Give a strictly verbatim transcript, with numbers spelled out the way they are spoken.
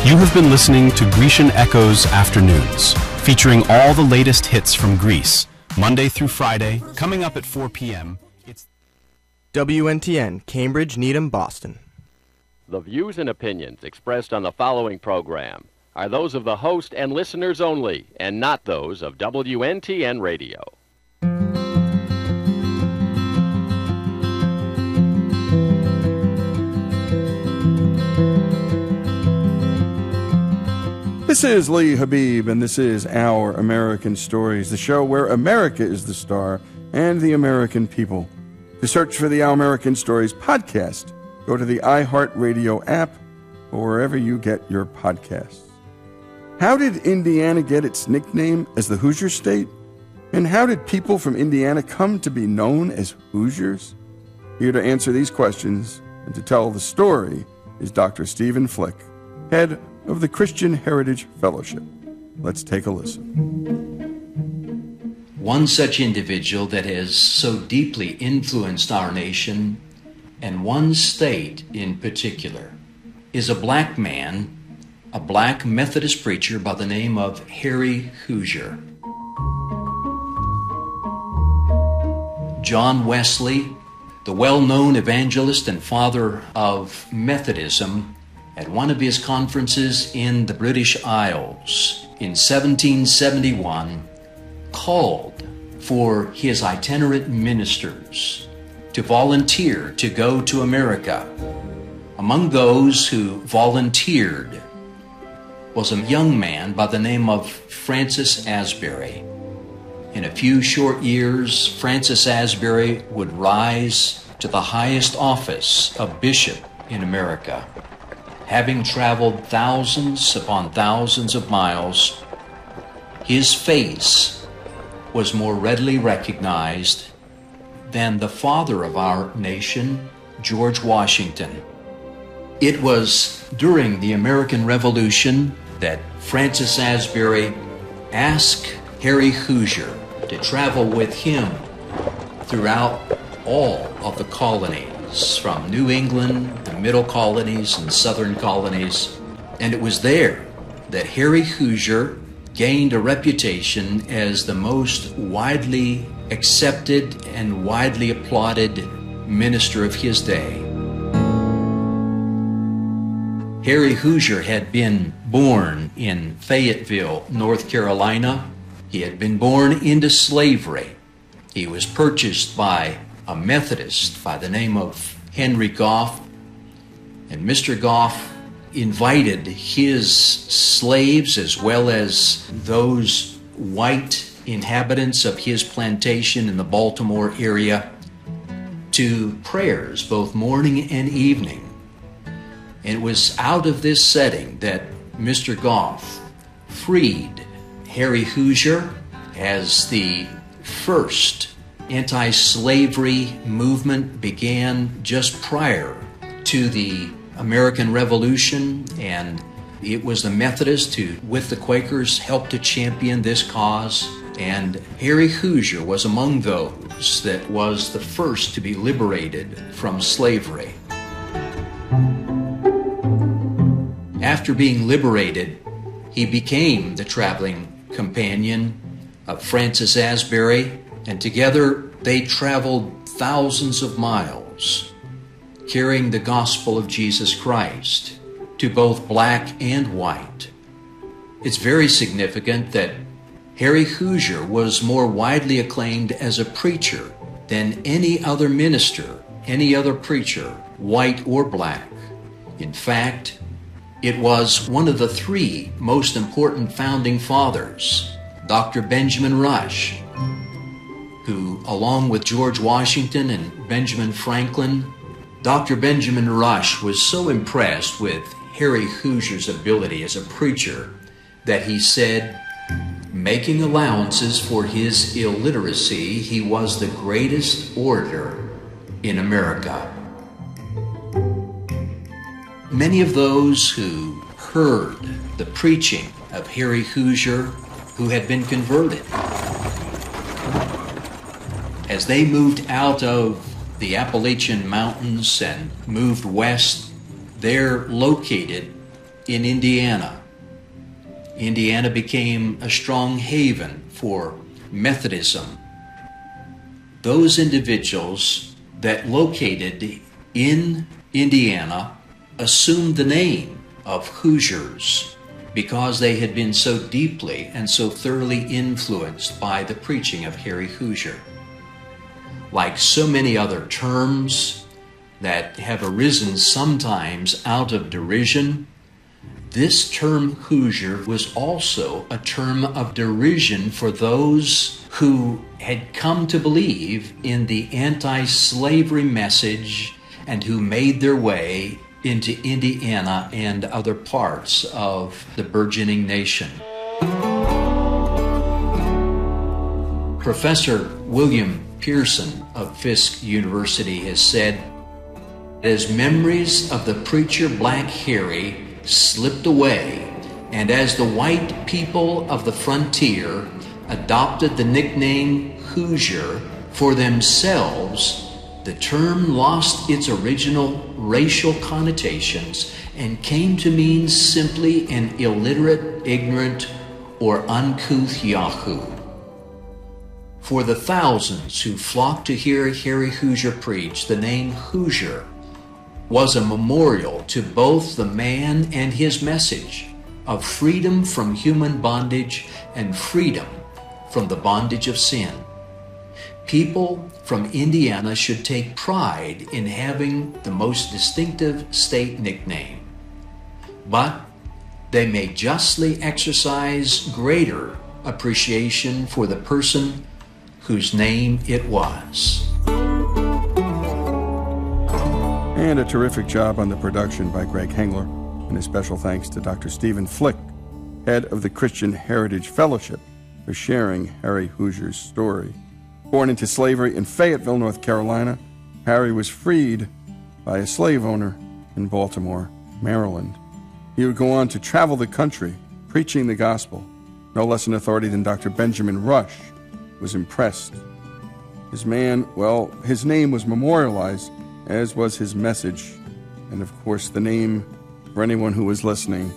You have been listening to Grecian Echoes Afternoons, featuring all the latest hits from Greece, Monday through Friday, coming up at four p.m. It's W N T N, Cambridge, Needham, Boston. The views and opinions expressed on the following program are those of the host and listeners only, and not those of W N T N Radio. This is Lee Habib, and this is Our American Stories, the show where America is the star and the American people. To search for the Our American Stories podcast, go to the iHeartRadio app or wherever you get your podcasts. How did Indiana get its nickname as the Hoosier State? And how did people from Indiana come to be known as Hoosiers? Here to answer these questions and to tell the story is Doctor Stephen Flick, head of the Christian Heritage Fellowship. Let's take a listen. One such individual that has so deeply influenced our nation, and one state in particular, is a black man, a black Methodist preacher by the name of Harry Hoosier. John Wesley, the well-known evangelist and father of Methodism, at one of his conferences in the British Isles in seventeen seventy-one, called for his itinerant ministers to volunteer to go to America. Among those who volunteered was a young man by the name of Francis Asbury. In a few short years, Francis Asbury would rise to the highest office of bishop in America. Having traveled thousands upon thousands of miles, his face was more readily recognized than the father of our nation, George Washington. It was during the American Revolution that Francis Asbury asked Harry Hoosier to travel with him throughout all of the colonies, from New England, the middle colonies, and southern colonies. And it was there that Harry Hoosier gained a reputation as the most widely accepted and widely applauded minister of his day. Harry Hoosier had been born in Fayetteville, North Carolina. He had been born into slavery. He was purchased by a Methodist by the name of Henry Goff, and Mister Goff invited his slaves as well as those white inhabitants of his plantation in the Baltimore area to prayers both morning and evening. And it was out of this setting that Mister Goff freed Harry Hoosier as the first anti-slavery movement began just prior to the American Revolution, and it was the Methodists who, with the Quakers, helped to champion this cause, and Harry Hoosier was among those that was the first to be liberated from slavery. After being liberated, he became the traveling companion of Francis Asbury, and together they traveled thousands of miles, carrying the gospel of Jesus Christ to both black and white. It's very significant that Harry Hoosier was more widely acclaimed as a preacher than any other minister, any other preacher, white or black. In fact, it was one of the three most important founding fathers, Doctor Benjamin Rush, who, along with George Washington and Benjamin Franklin, Doctor Benjamin Rush was so impressed with Harry Hoosier's ability as a preacher that he said, making allowances for his illiteracy, he was the greatest orator in America. Many of those who heard the preaching of Harry Hoosier, who had been converted, as they moved out of the Appalachian Mountains and moved west, they're located in Indiana. Indiana became a strong haven for Methodism. Those individuals that located in Indiana assumed the name of Hoosiers because they had been so deeply and so thoroughly influenced by the preaching of Harry Hoosier. Like so many other terms that have arisen sometimes out of derision, this term Hoosier was also a term of derision for those who had come to believe in the anti-slavery message and who made their way into Indiana and other parts of the burgeoning nation. Professor William Pearson of Fisk University has said, as memories of the preacher Black Harry slipped away, and as the white people of the frontier adopted the nickname Hoosier for themselves, the term lost its original racial connotations and came to mean simply an illiterate, ignorant, or uncouth Yahoo. For the thousands who flocked to hear Harry Hoosier preach, the name Hoosier was a memorial to both the man and his message of freedom from human bondage and freedom from the bondage of sin. People from Indiana should take pride in having the most distinctive state nickname, but they may justly exercise greater appreciation for the person whose name it was. And a terrific job on the production by Greg Hengler, and a special thanks to Doctor Stephen Flick, head of the Christian Heritage Fellowship, for sharing Harry Hoosier's story. Born into slavery in Fayetteville, North Carolina, Harry was freed by a slave owner in Baltimore, Maryland. He would go on to travel the country, preaching the gospel. No less an authority than Doctor Benjamin Rush was impressed. His man, well, his name was memorialized, as was his message, and of course the name, for anyone who was listening,